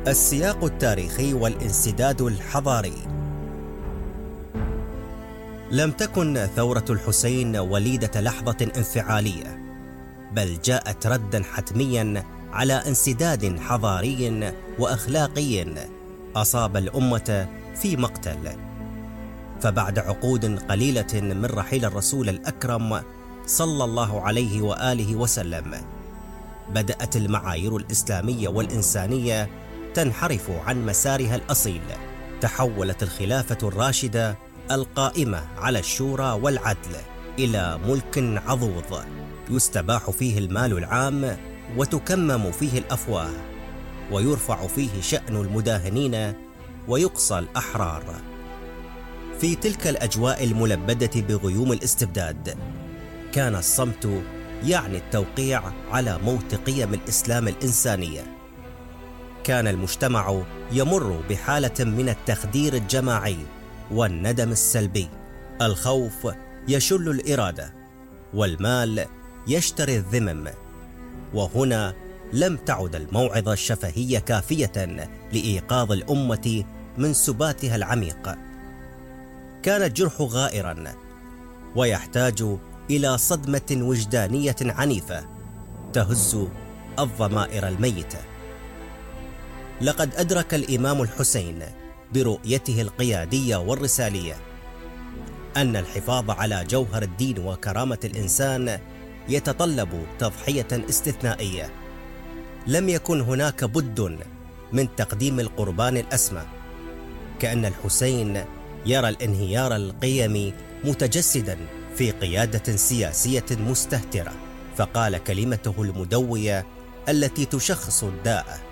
السياق التاريخي والانسداد الحضاري. لم تكن ثورة الحسين وليدة لحظة انفعالية، بل جاءت ردا حتميا على انسداد حضاري وأخلاقي أصاب الأمة في مقتل. فبعد عقود قليلة من رحيل الرسول الأكرم صلى الله عليه وآله وسلم، بدأت المعايير الإسلامية والإنسانية تنحرف عن مسارها الأصيل. تحولت الخلافة الراشدة القائمة على الشورى والعدل إلى ملك عضوض يستباح فيه المال العام وتكمم فيه الأفواه، ويرفع فيه شأن المداهنين ويقصى الأحرار. في تلك الأجواء الملبدة بغيوم الاستبداد، كان الصمت يعني التوقيع على موت قيم الإسلام الإنسانية. كان المجتمع يمر بحالة من التخدير الجماعي والندم السلبي. الخوف يشل الإرادة، والمال يشتري الذمم. وهنا لم تعد الموعظة الشفهية كافية لإيقاظ الأمة من سباتها العميق. كان الجرح غائرا، ويحتاج إلى صدمة وجدانية عنيفة تهز الضمائر الميتة. لقد أدرك الإمام الحسين برؤيته القيادية والرسالية أن الحفاظ على جوهر الدين وكرامة الإنسان يتطلب تضحية استثنائية. لم يكن هناك بد من تقديم القربان الأسمى. كأن الحسين يرى الانهيار القيمي متجسدا في قيادة سياسية مستهترة، فقال كلمته المدوية التي تشخص الداء: